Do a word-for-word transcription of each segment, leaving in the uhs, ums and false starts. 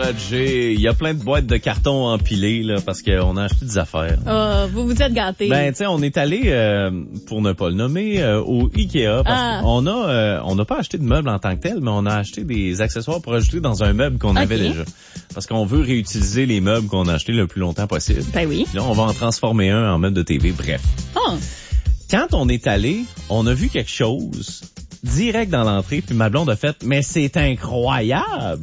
Roger. Il y a plein de boîtes de carton empilées, là, parce qu'on a acheté des affaires. Oh, vous vous êtes gâtés. Ben, tu sais, on est allé, euh, pour ne pas le nommer, euh, au Ikea, parce Ah. qu'on a, euh, on n'a pas acheté de meubles en tant que tel, mais on a acheté des accessoires pour ajouter dans un meuble qu'on Okay. avait déjà. Parce qu'on veut réutiliser les meubles qu'on a achetés le plus longtemps possible. Ben oui. Là, on va en transformer un en meuble de T V, bref. Oh. Quand on est allé, on a vu quelque chose direct dans l'entrée, puis ma blonde a fait « Mais c'est incroyable! »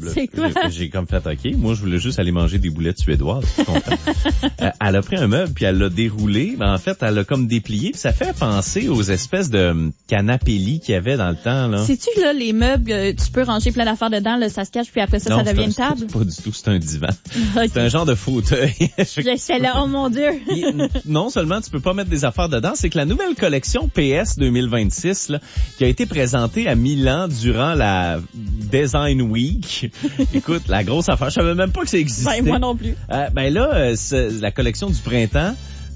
C'est quoi? J'ai, j'ai comme fait « OK, moi je voulais juste aller manger des boulettes suédoises. » Tu comprends? euh, elle a pris un meuble, puis elle l'a déroulé. Ben, en fait, elle l'a comme déplié, puis ça fait penser aux espèces de hum, canapé-lits qu'il y avait dans le temps. Là. Sais-tu, là, les meubles, euh, tu peux ranger plein d'affaires dedans, là, ça se cache, puis après ça, Non, ça devient c'est une un- table? c'est pas du tout, c'est un divan. Okay. C'est un genre de fauteuil. J'essaie là, oh mon Dieu! Puis, non seulement tu peux pas mettre des affaires dedans, c'est que la nouvelle collection P S deux mille vingt-six, là, qui a été présentée à Milan durant la Design Week, écoute, la grosse affaire, je savais même pas que ça existait. Ben, moi non plus. Euh, ben là, euh, c'est- la collection du printemps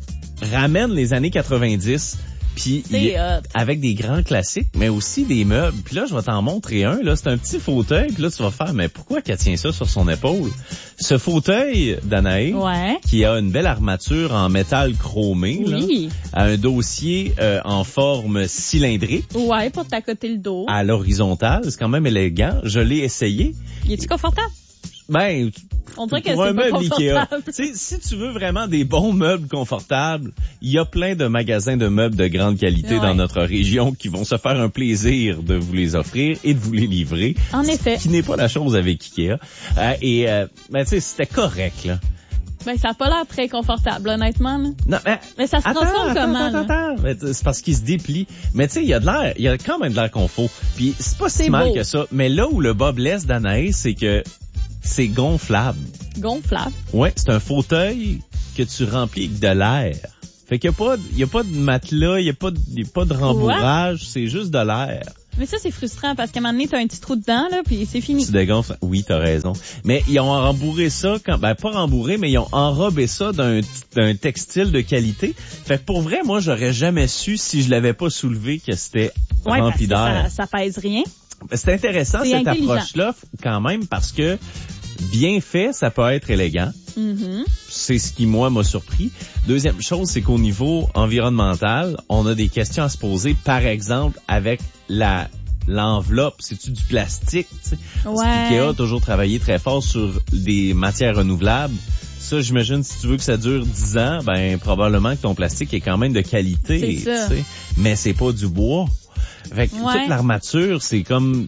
ramène les années quatre-vingt-dix, puis C'est il- hot. avec des grands classiques, mais aussi des meubles. Puis là, je vais t'en montrer un. Là, c'est un petit fauteuil. Puis là, tu vas faire, mais pourquoi qu'elle tient ça sur son épaule? Ce fauteuil, Danae, Ouais. qui a une belle armature en métal chromé, Oui. là, a un dossier euh, en forme cylindrique Ouais, pour t'accoter le dos. à l'horizontale. C'est quand même élégant. Je l'ai essayé. Il est-tu confortable? Ben, On dirait que pour un c'est pas meuble Ikea. confortable. Tu sais, si tu veux vraiment des bons meubles confortables, il y a plein de magasins de meubles de grande qualité Ouais. dans notre région qui vont se faire un plaisir de vous les offrir et de vous les livrer. En effet. Ce qui n'est pas la chose avec Ikea. Euh, et, euh, ben, tu sais, c'était correct, là. Ben, ça a pas l'air très confortable, honnêtement, là. Non, mais, Mais ça se attends, transforme attends, comment, attends, là? attends. Mais c'est parce qu'il se déplie. Mais tu sais, il y a de l'air, il y a quand même de l'air qu'on faut. Puis c'est pas si C'est mal beau. que ça. Mais là où le bas blesse d'Anaïs, c'est que c'est gonflable. Gonflable. Ouais, c'est un fauteuil que tu remplis avec de l'air. Fait qu'il y a pas, il y a pas de matelas, il y a pas de, il y a pas de rembourrage, c'est juste de l'air. Mais ça, c'est frustrant parce qu'à un moment donné, t'as un petit trou dedans, là, puis c'est fini. Tu dégonfles. Oui, t'as raison. Mais ils ont rembourré ça quand, ben, pas rembourré, mais ils ont enrobé ça d'un, d'un textile de qualité. Fait que pour vrai, moi, j'aurais jamais su si je l'avais pas soulevé que c'était Ouais, parce rempli que d'air. ça, ça pèse rien. C'est intéressant, C'est cette intelligent. approche-là, quand même, parce que bien fait, ça peut être élégant. Mhm. C'est ce qui, moi, m'a surpris. Deuxième chose, c'est qu'au niveau environnemental, on a des questions à se poser. Par exemple, avec la l'enveloppe, c'est-tu du plastique? T'sais? Parce Ouais. qu'IKEA a toujours travaillé très fort sur des matières renouvelables. Ça, j'imagine, si tu veux que ça dure dix ans, ben probablement que ton plastique est quand même de qualité. C'est ça. t'sais. Mais c'est pas du bois. Fait que Ouais. toute l'armature, c'est comme...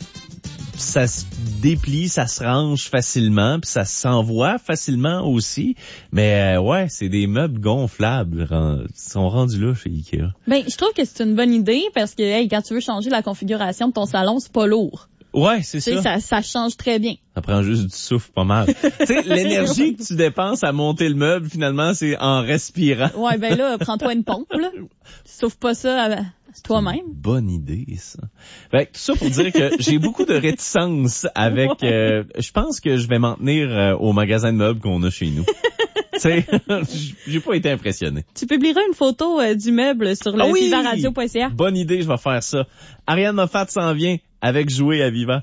ça se déplie, ça se range facilement, puis ça s'envoie facilement aussi. Mais euh, ouais, c'est des meubles gonflables. Ils sont rendus là chez Ikea. Ben, je trouve que c'est une bonne idée parce que, hey, quand tu veux changer la configuration de ton salon, c'est pas lourd. Ouais, c'est Tu sais, ça. ça, ça change très bien. Ça prend juste du souffle pas mal. Tu sais, l'énergie que tu dépenses à monter le meuble, finalement, c'est en respirant. Ouais, ben là, prends-toi une pompe, là. Sauf pas ça à, à toi-même. Bonne idée, ça. Fait que tout ça pour dire que j'ai beaucoup de réticence avec... Ouais. euh, je pense que je vais m'en tenir euh, au magasin de meubles qu'on a chez nous. Tu sais, j'ai pas été impressionné. Tu publieras une photo euh, du meuble sur le Ah oui! viva radio point c a. Bonne idée, je vais faire ça. Ariane Moffat s'en vient avec Jouer à Viva.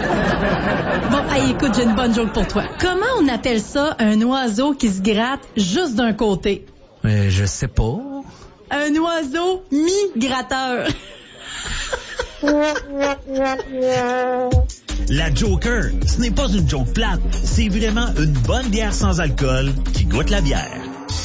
Bon, hey, écoute, j'ai une bonne joke pour toi. Comment on appelle ça, un oiseau qui se gratte juste d'un côté? Euh, je sais pas. Un oiseau mi-gratteur. La Joker, ce n'est pas une joke plate, c'est vraiment une bonne bière sans alcool qui goûte la bière.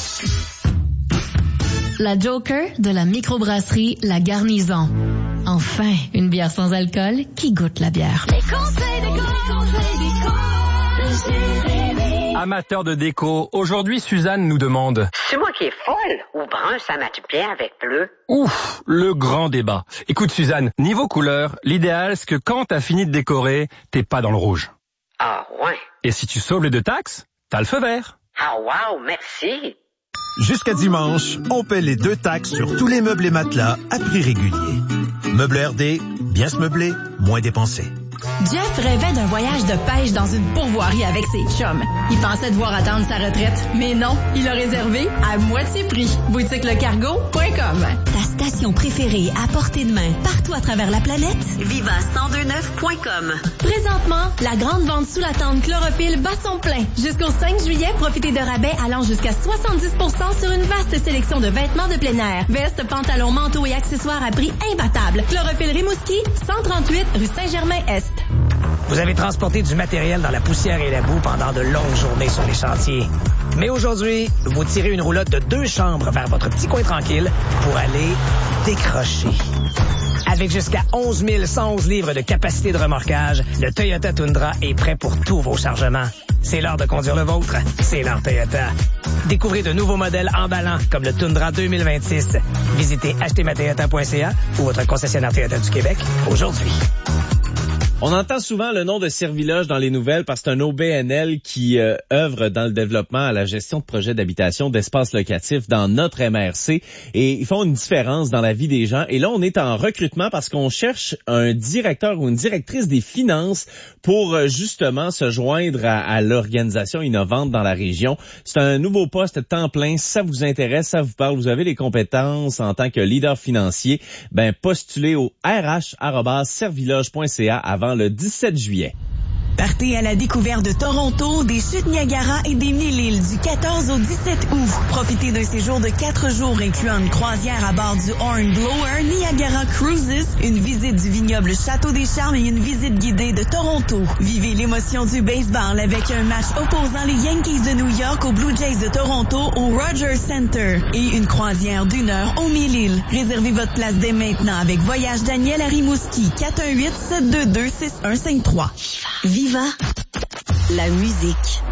La Joker de la microbrasserie La Garnison. Enfin, une bière sans alcool qui goûte la bière. Les conseils déco, les conseils déco de Jérémy. Amateur de déco, aujourd'hui Suzanne nous demande... C'est moi qui est folle ou brun ça matche bien avec bleu? Ouf, le grand débat. Écoute Suzanne, niveau couleur, l'idéal c'est que quand t'as fini de décorer, t'es pas dans le rouge. Ah ouais. Et si tu sauves les deux taxes, t'as le feu vert. Ah wow, merci. Jusqu'à dimanche, on paie les deux taxes sur tous les meubles et matelas à prix régulier. Meubles R D, bien se meubler, moins dépenser. Jeff rêvait d'un voyage de pêche dans une pourvoirie avec ses chums. Il pensait devoir attendre sa retraite, mais non, il a réservé à moitié prix. boutique le cargo point com. Ta station préférée à portée de main, partout à travers la planète, viva cent deux neuf point com. Présentement, la grande vente sous la tente Chlorophylle bat son plein. Jusqu'au cinq juillet, profitez de rabais allant jusqu'à soixante-dix pour cent sur une vaste sélection de vêtements de plein air. Vestes, pantalons, manteaux et accessoires à prix imbattable. Chlorophylle Rimouski, cent trente-huit rue Saint-Germain-Est. Vous avez transporté du matériel dans la poussière et la boue pendant de longues journées sur les chantiers. Mais aujourd'hui, vous tirez une roulotte de deux chambres vers votre petit coin tranquille pour aller décrocher. Avec jusqu'à onze mille cent onze livres de capacité de remorquage, le Toyota Tundra est prêt pour tous vos chargements. C'est l'heure de conduire le vôtre. C'est l'heure Toyota. Découvrez de nouveaux modèles emballants comme le Tundra deux mille vingt-six. Visitez acheter ma toyota point c a ou votre concessionnaire Toyota du Québec aujourd'hui. On entend souvent le nom de Serviloge dans les nouvelles parce que c'est un O B N L qui euh, œuvre dans le développement à la gestion de projets d'habitation, d'espaces locatifs dans notre M R C et ils font une différence dans la vie des gens. Et là, on est en recrutement parce qu'on cherche un directeur ou une directrice des finances pour euh, justement se joindre à, à l'organisation innovante dans la région. C'est un nouveau poste temps plein. Si ça vous intéresse, ça vous parle, vous avez les compétences en tant que leader financier, ben postulez au r h arobase serviloge point c a avant le dix-sept juillet. Partez à la découverte de Toronto, des chutes Niagara et des Mille-Îles du quatorze au dix-sept août. Profitez d'un séjour de quatre jours incluant une croisière à bord du Hornblower Niagara Cruises, une visite du vignoble Château des Charmes et une visite guidée de Toronto. Vivez l'émotion du baseball avec un match opposant les Yankees de New York aux Blue Jays de Toronto au Rogers Center et une croisière d'une heure aux Mille-Îles. Réservez votre place dès maintenant avec Voyage Daniel à Rimouski, quatre un huit, sept deux deux, six un cinq trois. Viva la musique.